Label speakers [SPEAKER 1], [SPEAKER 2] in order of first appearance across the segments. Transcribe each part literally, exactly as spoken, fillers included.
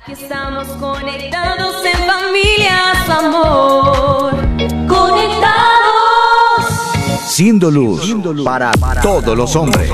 [SPEAKER 1] Aquí estamos conectados en familias, amor. Conectados.
[SPEAKER 2] Siendo luz, Siendo luz para, para todos los hombres.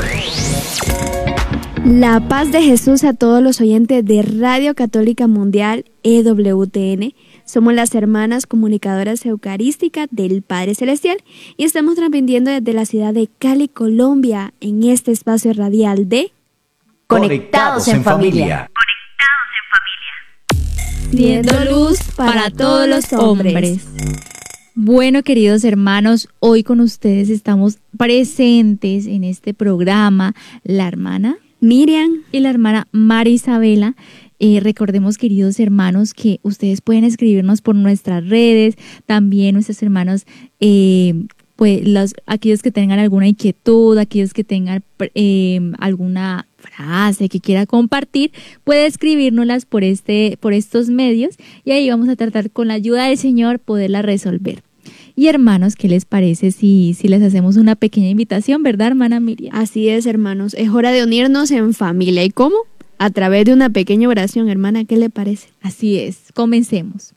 [SPEAKER 3] La paz de Jesús a todos los oyentes de Radio Católica Mundial E W T N. Somos las hermanas comunicadoras eucarísticas del Padre Celestial y estamos transmitiendo desde la ciudad de Cali, Colombia, en este espacio radial de
[SPEAKER 2] Conectados en Familia.
[SPEAKER 3] Siendo luz para todos los hombres.
[SPEAKER 4] Bueno, queridos hermanos, hoy con ustedes estamos presentes en este programa la hermana
[SPEAKER 3] Miriam
[SPEAKER 4] y la hermana María Isabela. Eh, recordemos, queridos hermanos, que ustedes pueden escribirnos por nuestras redes, también nuestros hermanos, eh, pues los, aquellos que tengan alguna inquietud, aquellos que tengan eh, alguna frase que quiera compartir, puede escribirnoslas por este, por estos medios y ahí vamos a tratar con la ayuda del Señor poderla resolver. Y hermanos, ¿qué les parece si, si les hacemos una pequeña invitación, verdad, hermana Miriam?
[SPEAKER 3] Así es, hermanos, es hora de unirnos en familia. ¿Y cómo? A través de una pequeña oración, hermana, ¿qué le parece?
[SPEAKER 4] Así es, comencemos.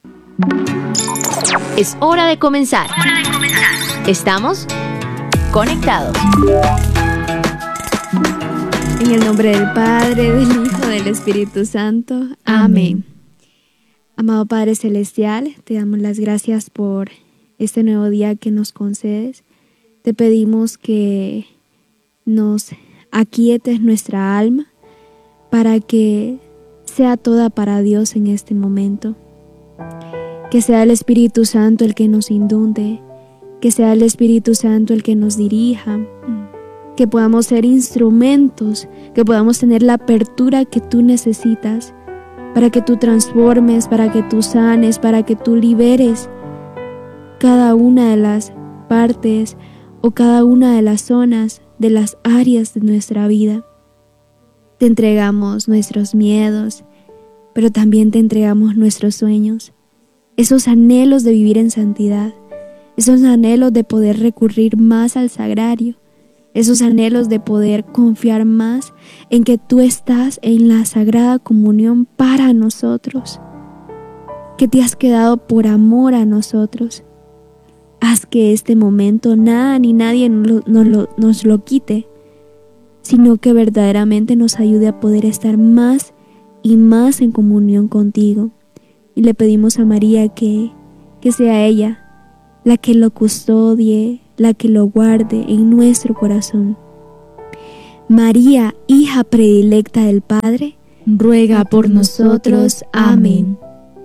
[SPEAKER 1] Es hora de comenzar. Hora de comenzar. Estamos conectados.
[SPEAKER 3] En el nombre del Padre, del Hijo, del Espíritu Santo. Amén. Amén. Amado Padre Celestial, te damos las gracias por este nuevo día que nos concedes. Te pedimos que nos aquietes nuestra alma para que sea toda para Dios en este momento. Que sea el Espíritu Santo el que nos inunde, que sea el Espíritu Santo el que nos dirija, que podamos ser instrumentos, que podamos tener la apertura que tú necesitas para que tú transformes, para que tú sanes, para que tú liberes cada una de las partes o cada una de las zonas, de las áreas de nuestra vida. Te entregamos nuestros miedos, pero también te entregamos nuestros sueños, esos anhelos de vivir en santidad, esos anhelos de poder recurrir más al sagrario, esos anhelos de poder confiar más en que tú estás en la Sagrada Comunión para nosotros, que te has quedado por amor a nosotros. Haz que este momento nada ni nadie nos lo, nos lo, nos lo quite, sino que verdaderamente nos ayude a poder estar más y más en comunión contigo. Y le pedimos a María que, que sea ella la que lo custodie, la que lo guarde en nuestro corazón. María, hija predilecta del Padre,
[SPEAKER 4] ruega por nosotros. Amén.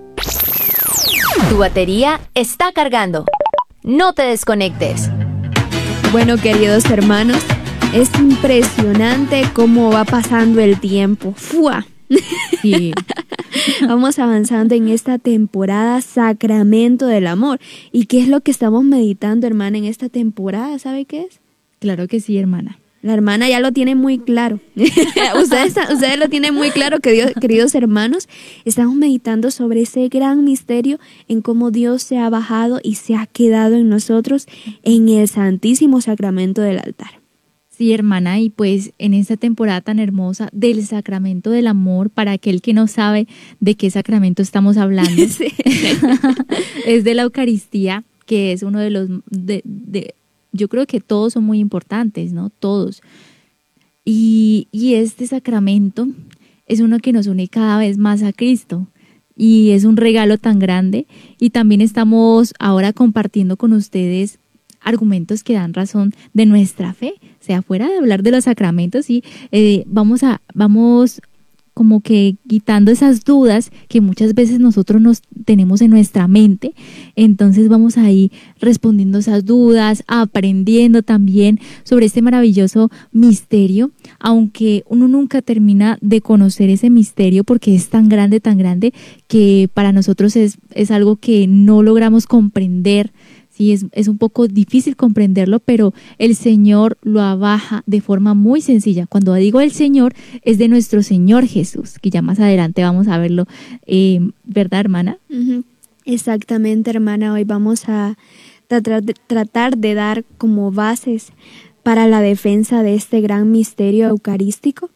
[SPEAKER 1] Tu batería está cargando. No te desconectes.
[SPEAKER 3] Bueno, queridos hermanos, es impresionante cómo va pasando el tiempo. ¡Fua!
[SPEAKER 4] Sí.
[SPEAKER 3] Vamos avanzando en esta temporada Sacramento del Amor. ¿Y qué es lo que estamos meditando, hermana, en esta temporada? ¿Sabe qué es?
[SPEAKER 4] Claro que sí, hermana.
[SPEAKER 3] La hermana ya lo tiene muy claro. ustedes, ustedes lo tienen muy claro, queridos, queridos hermanos. Estamos meditando sobre ese gran misterio en cómo Dios se ha bajado y se ha quedado en nosotros en el Santísimo Sacramento del altar.
[SPEAKER 4] Sí, hermana, y pues en esta temporada tan hermosa del Sacramento del Amor, para aquel que no sabe de qué sacramento estamos hablando,
[SPEAKER 3] sí.
[SPEAKER 4] es de la Eucaristía, que es uno de los... de, de yo creo que todos son muy importantes, ¿no? Todos. Y, y este sacramento es uno que nos une cada vez más a Cristo y es un regalo tan grande. Y también estamos ahora compartiendo con ustedes argumentos que dan razón de nuestra fe. O sea, fuera de hablar de los sacramentos, y eh, vamos a, vamos como que quitando esas dudas que muchas veces nosotros nos tenemos en nuestra mente. Entonces vamos ahí respondiendo esas dudas, aprendiendo también sobre este maravilloso misterio, aunque uno nunca termina de conocer ese misterio porque es tan grande, tan grande, que para nosotros es, es algo que no logramos comprender. Sí, es, es un poco difícil comprenderlo, pero el Señor lo abaja de forma muy sencilla. Cuando digo el Señor, es de nuestro Señor Jesús, que ya más adelante vamos a verlo, eh, ¿verdad, hermana?
[SPEAKER 3] Uh-huh. Exactamente, hermana. Hoy vamos a tratar de, tratar de dar como bases para la defensa de este gran misterio eucarístico.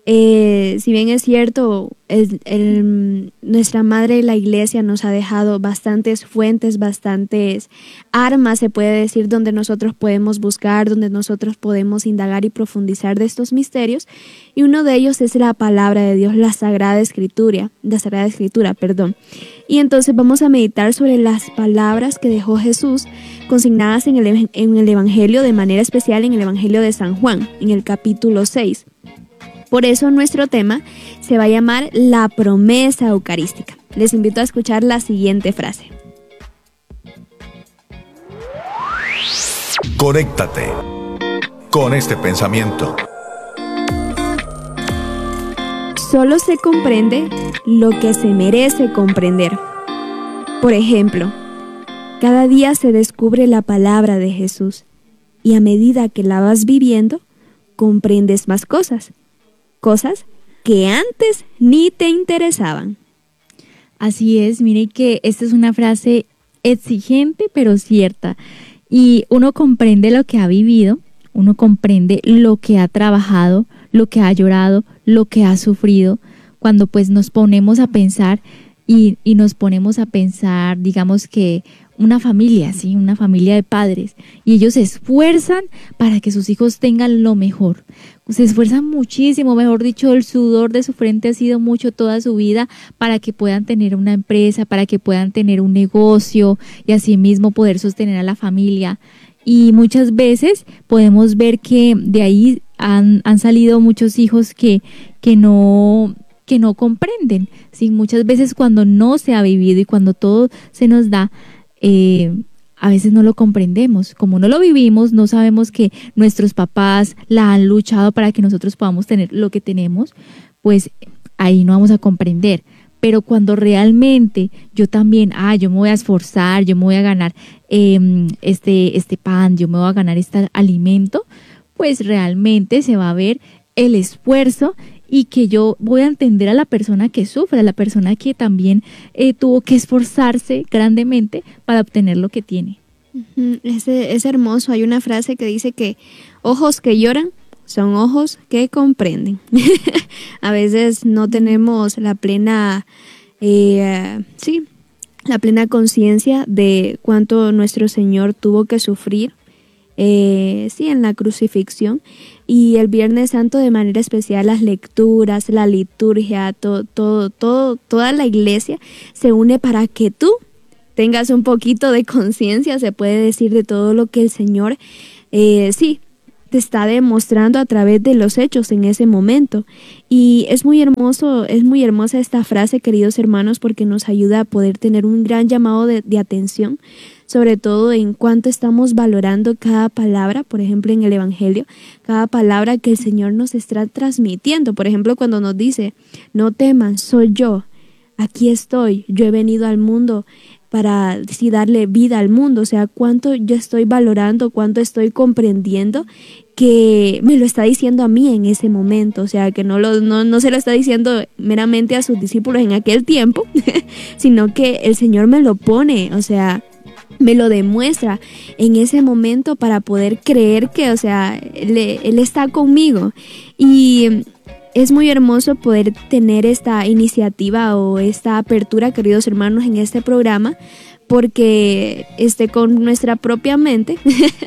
[SPEAKER 3] Eh, si bien es cierto, el, el, nuestra madre, la iglesia, nos ha dejado bastantes fuentes, bastantes armas, se puede decir, donde nosotros podemos buscar, donde nosotros podemos indagar y profundizar de estos misterios. Y uno de ellos es la palabra de Dios, la Sagrada Escritura, la Sagrada Escritura, perdón. Y entonces vamos a meditar sobre las palabras que dejó Jesús consignadas en el, en el Evangelio, de manera especial en el Evangelio de San Juan, en el capítulo seis. Por eso nuestro tema se va a llamar la promesa eucarística. Les invito a escuchar la siguiente frase.
[SPEAKER 5] Conéctate con este pensamiento.
[SPEAKER 3] Solo se comprende lo que se merece comprender. Por ejemplo, cada día se descubre la palabra de Jesús y a medida que la vas viviendo, comprendes más cosas. Cosas que antes ni te interesaban.
[SPEAKER 4] Así es, mire que esta es una frase exigente pero cierta. Y uno comprende lo que ha vivido, uno comprende lo que ha trabajado, lo que ha llorado, lo que ha sufrido, cuando pues nos ponemos a pensar y, y nos ponemos a pensar, digamos que una familia, ¿sí? Una familia de padres, y ellos se esfuerzan para que sus hijos tengan lo mejor. Se esfuerzan muchísimo, mejor dicho, el sudor de su frente ha sido mucho toda su vida para que puedan tener una empresa, para que puedan tener un negocio y asimismo poder sostener a la familia. Y muchas veces podemos ver que de ahí han, han salido muchos hijos que, que no... que no comprenden, ¿sí? Muchas veces cuando no se ha vivido y cuando todo se nos da, eh, a veces no lo comprendemos. Como no lo vivimos, no sabemos que nuestros papás la han luchado para que nosotros podamos tener lo que tenemos, pues ahí no vamos a comprender. Pero cuando realmente yo también, ah, yo me voy a esforzar, yo me voy a ganar eh, este, este pan, yo me voy a ganar este alimento, pues realmente se va a ver el esfuerzo y que yo voy a entender a la persona que sufre, a la persona que también eh, tuvo que esforzarse grandemente para obtener lo que tiene.
[SPEAKER 3] Es, es hermoso. Hay una frase que dice que ojos que lloran son ojos que comprenden. A veces no tenemos la plena, eh, sí, la plena conciencia de cuánto nuestro Señor tuvo que sufrir, eh, sí, en la crucifixión. Y el Viernes Santo de manera especial las lecturas, la liturgia, todo, todo, todo, toda la iglesia se une para que tú tengas un poquito de conciencia, se puede decir, de todo lo que el Señor, eh, sí, te está demostrando a través de los hechos en ese momento. Y es muy hermoso, es muy hermosa esta frase, queridos hermanos, porque nos ayuda a poder tener un gran llamado de, de atención, sobre todo en cuanto estamos valorando cada palabra, por ejemplo en el Evangelio, cada palabra que el Señor nos está transmitiendo. Por ejemplo, cuando nos dice, no teman, soy yo, aquí estoy, yo he venido al mundo para sí, darle vida al mundo. O sea, cuánto yo estoy valorando, cuánto estoy comprendiendo que me lo está diciendo a mí en ese momento. O sea, que no, lo, no, no se lo está diciendo meramente a sus discípulos en aquel tiempo, sino que el Señor me lo pone, o sea, me lo demuestra en ese momento para poder creer que, o sea, Él, él está conmigo. Y es muy hermoso poder tener esta iniciativa o esta apertura, queridos hermanos, en este programa, porque este, con nuestra propia mente,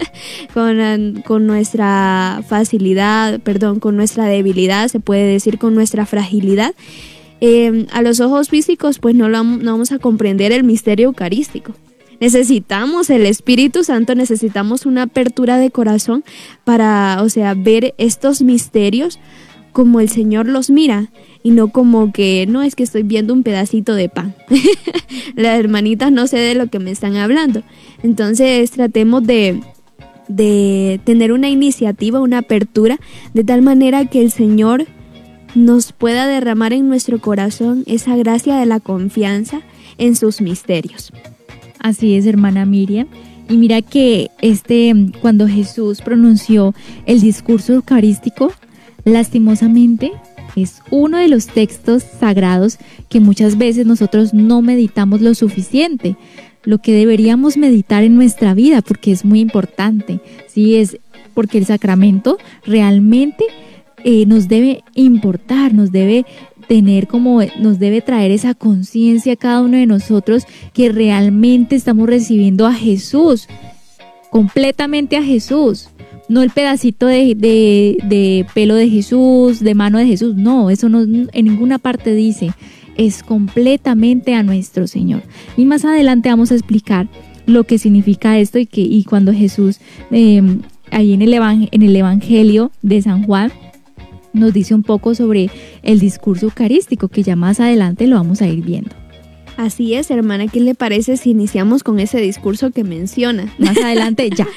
[SPEAKER 3] con, con nuestra facilidad, perdón, con nuestra debilidad, se puede decir, con nuestra fragilidad, eh, a los ojos físicos, pues no, lo, no vamos a comprender el misterio eucarístico. Necesitamos el Espíritu Santo, necesitamos una apertura de corazón para, o sea, ver estos misterios como el Señor los mira y no como que, no, es que estoy viendo un pedacito de pan. Las hermanitas no sé de lo que me están hablando. Entonces tratemos de, de tener una iniciativa, una apertura, de tal manera que el Señor nos pueda derramar en nuestro corazón esa gracia de la confianza en sus misterios.
[SPEAKER 4] Así es, hermana Miriam. Y mira que este, cuando Jesús pronunció el discurso eucarístico, lastimosamente es uno de los textos sagrados que muchas veces nosotros no meditamos lo suficiente, lo que deberíamos meditar en nuestra vida, porque es muy importante, ¿sí? Es porque el sacramento realmente eh, nos debe importar, nos debe tener como, nos debe traer esa conciencia a cada uno de nosotros que realmente estamos recibiendo a Jesús, completamente a Jesús. No el pedacito de, de, de pelo de Jesús, de mano de Jesús, no, eso no en ninguna parte dice, es completamente a nuestro Señor. Y más adelante vamos a explicar lo que significa esto y que y cuando Jesús, eh, ahí en el, evang- en el Evangelio de San Juan, nos dice un poco sobre el discurso eucarístico, que ya más adelante lo vamos a ir viendo.
[SPEAKER 3] Así es, hermana, ¿qué le parece si iniciamos con ese discurso que menciona?
[SPEAKER 4] Más adelante, ya.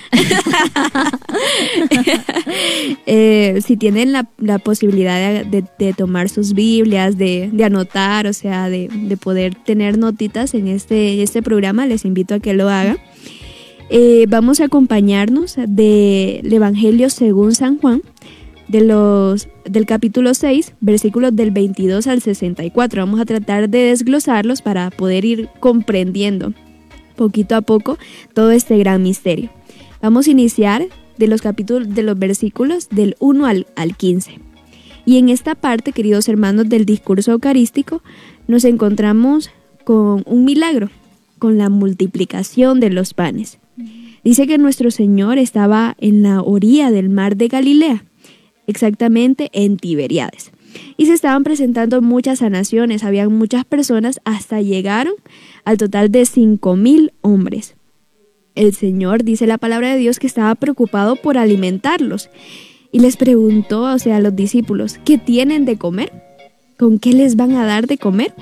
[SPEAKER 3] eh, si tienen la, la posibilidad de, de, de tomar sus Biblias, de, de anotar, o sea, de, de poder tener notitas en este, este programa, les invito a que lo hagan. Eh, vamos a acompañarnos del Evangelio según San Juan, de los, del capítulo seis, versículos del veintidós al sesenta y cuatro. Vamos a tratar de desglosarlos para poder ir comprendiendo poquito a poco todo este gran misterio. Vamos a iniciar de los capítulos, de los versículos del uno al, al quince. Y en esta parte, queridos hermanos, del discurso eucarístico, nos encontramos con un milagro, con la multiplicación de los panes. Dice que nuestro Señor estaba en la orilla del mar de Galilea, exactamente en Tiberíades. Y se estaban presentando muchas sanaciones, habían muchas personas, hasta llegaron al total de cinco mil hombres. El Señor, dice la palabra de Dios, que estaba preocupado por alimentarlos. Y les preguntó, o sea, a los discípulos, ¿qué tienen de comer? ¿Con qué les van a dar de comer?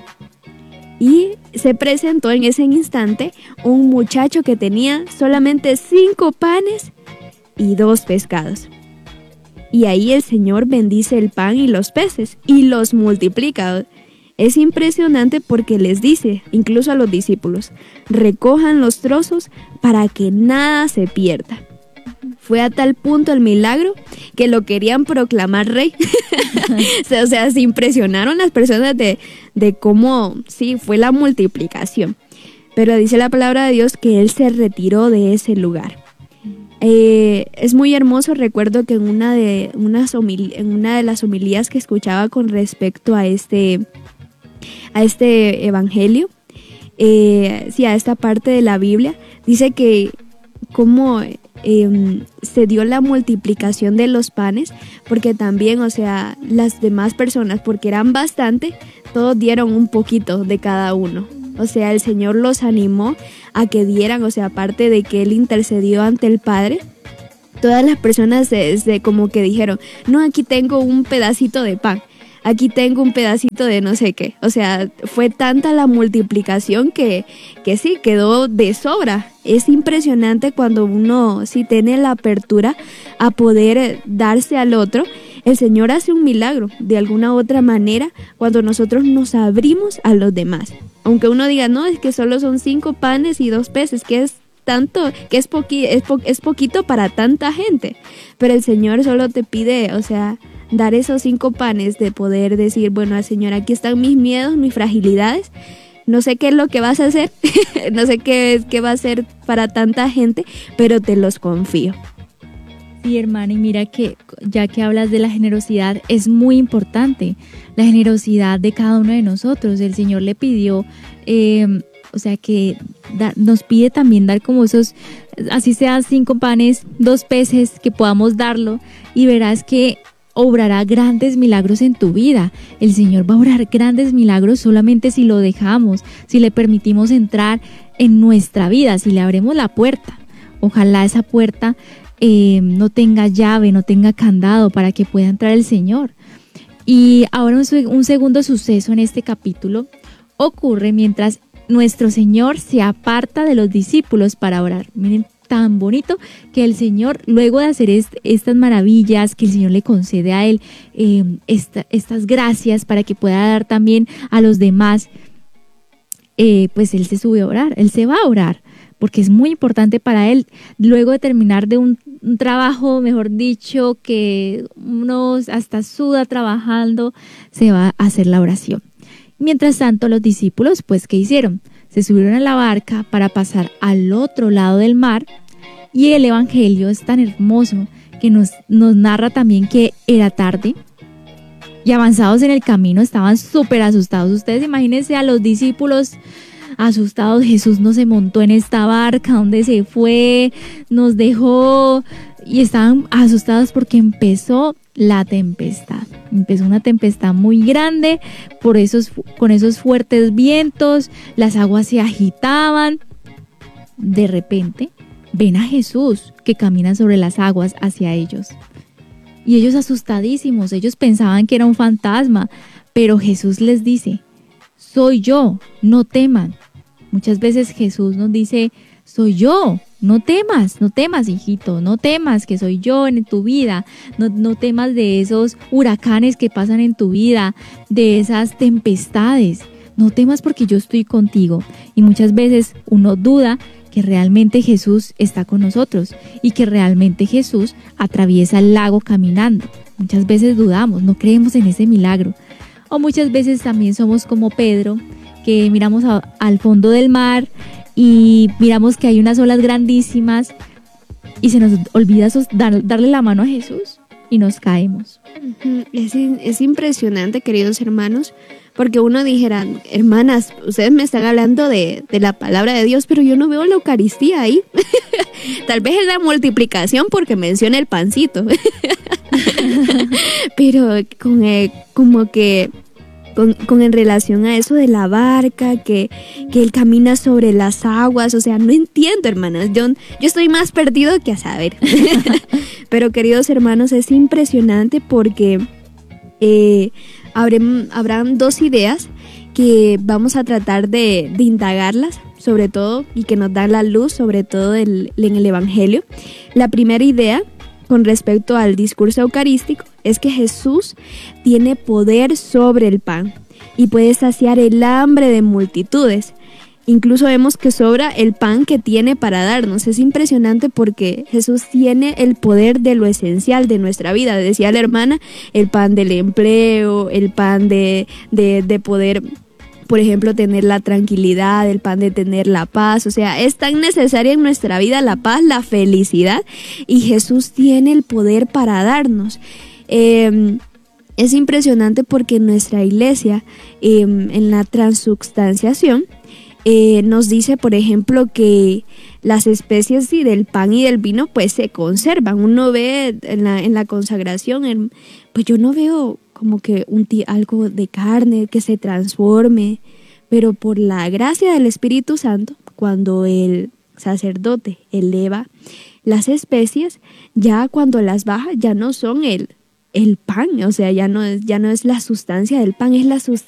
[SPEAKER 3] Y se presentó en ese instante un muchacho que tenía solamente cinco panes y dos pescados. Y ahí el Señor bendice el pan y los peces y los multiplica. Es impresionante porque les dice, incluso a los discípulos, recojan los trozos para que nada se pierda. Fue a tal punto el milagro que lo querían proclamar rey. O sea, se impresionaron las personas de, de cómo, sí, fue la multiplicación. Pero dice la palabra de Dios que Él se retiró de ese lugar. Eh, es muy hermoso, recuerdo que en una de, unas homil- en una de las homilías que escuchaba con respecto a este, a este evangelio, eh, sí, a esta parte de la Biblia, dice que cómo eh, se dio la multiplicación de los panes, porque también, o sea, las demás personas, porque eran bastante, todos dieron un poquito de cada uno. O sea, el Señor los animó a que dieran, o sea, aparte de que Él intercedió ante el Padre, todas las personas desde como que dijeron, no, aquí tengo un pedacito de pan, aquí tengo un pedacito de no sé qué. O sea, fue tanta la multiplicación que, que sí, quedó de sobra. Es impresionante cuando uno sí tiene la apertura a poder darse al otro. El Señor hace un milagro de alguna otra manera cuando nosotros nos abrimos a los demás. Aunque uno diga, no, es que solo son cinco panes y dos peces, que es tanto, que es, poqui, es, po, es poquito para tanta gente. Pero el Señor solo te pide, o sea, dar esos cinco panes, de poder decir, bueno, al Señor, aquí están mis miedos, mis fragilidades. No sé qué es lo que vas a hacer, no sé qué, qué va a ser para tanta gente, pero te los confío.
[SPEAKER 4] Sí, hermana, y mira que ya que hablas de la generosidad, es muy importante la generosidad de cada uno de nosotros. El Señor le pidió, eh, o sea que da, nos pide también dar como esos, así sean cinco panes, dos peces, que podamos darlo, y verás que obrará grandes milagros en tu vida. El Señor va a obrar grandes milagros solamente si lo dejamos, si le permitimos entrar en nuestra vida, si le abrimos la puerta. Ojalá esa puerta Eh, no tenga llave, no tenga candado, para que pueda entrar el Señor. Y ahora un, un segundo suceso en este capítulo ocurre mientras nuestro Señor se aparta de los discípulos para orar. Miren, tan bonito que el Señor, luego de hacer est- estas maravillas que el Señor le concede a Él, eh, esta, estas gracias para que pueda dar también a los demás, eh, pues Él se sube a orar, Él se va a orar, porque es muy importante para Él, luego de terminar de un, un trabajo, mejor dicho, que uno hasta suda trabajando, se va a hacer la oración. Mientras tanto, los discípulos, pues, ¿qué hicieron? Se subieron a la barca para pasar al otro lado del mar, y el Evangelio es tan hermoso que nos, nos narra también que era tarde, Y avanzados en el camino estaban súper asustados. Ustedes imagínense a los discípulos asustados. Jesús no se montó en esta barca, ¿dónde se fue? Nos dejó. Y estaban asustados porque empezó la tempestad. Empezó una tempestad muy grande por esos, con esos fuertes vientos. Las aguas se agitaban. De repente ven a Jesús que camina sobre las aguas hacia ellos. Y ellos asustadísimos, ellos pensaban que era un fantasma, pero Jesús les dice, soy yo, no teman. Muchas veces Jesús nos dice, soy yo, no temas, no temas, hijito, no temas que soy yo en tu vida, no, no temas de esos huracanes que pasan en tu vida, de esas tempestades, no temas porque yo estoy contigo. Y muchas veces uno duda que realmente Jesús está con nosotros y que realmente Jesús atraviesa el lago caminando. Muchas veces dudamos, no creemos en ese milagro. O muchas veces también somos como Pedro, que miramos a, al fondo del mar y miramos que hay unas olas grandísimas y se nos olvida sos, dar, darle la mano a Jesús y nos caemos.
[SPEAKER 3] Es, es impresionante, queridos hermanos, porque uno dijera, hermanas, ustedes me están hablando de, de la palabra de Dios, pero yo no veo la Eucaristía ahí. Tal vez es la multiplicación porque menciona el pancito. Pero con, eh, como que con, con en relación a eso de la barca, que, que él camina sobre las aguas, o sea, no entiendo, hermanas, yo, yo estoy más perdido que a saber. Pero queridos hermanos, es impresionante porque eh, habrán, habrán dos ideas que vamos a tratar de, de indagarlas, sobre todo, y que nos dan la luz, sobre todo el, en el Evangelio. La primera idea con respecto al discurso eucarístico es que Jesús tiene poder sobre el pan y puede saciar el hambre de multitudes. Incluso vemos que sobra el pan que tiene para darnos. Es impresionante porque Jesús tiene el poder de lo esencial de nuestra vida. Decía la hermana, el pan del empleo, el pan de, de, de poder, por ejemplo, tener la tranquilidad, el pan de tener la paz. O sea, es tan necesaria en nuestra vida la paz, la felicidad, y Jesús tiene el poder para darnos. Eh, es impresionante porque en nuestra iglesia, eh, en la transubstanciación, Eh, nos dice, por ejemplo, que las especies sí, del pan y del vino pues se conservan. Uno ve en la, en la consagración, en, pues yo no veo como que un t- algo de carne que se transforme, pero por la gracia del Espíritu Santo, cuando el sacerdote eleva las especies, ya cuando las baja ya no son el el pan, o sea, ya no es, ya no es la sustancia del pan, es la,